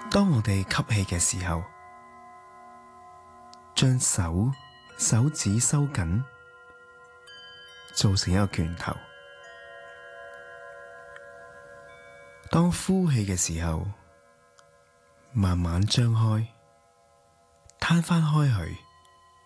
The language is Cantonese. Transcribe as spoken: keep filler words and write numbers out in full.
當我哋吸氣嘅時候，將手手指收緊，做成一個拳頭。當呼氣嘅時候，慢慢張開，攤翻開去。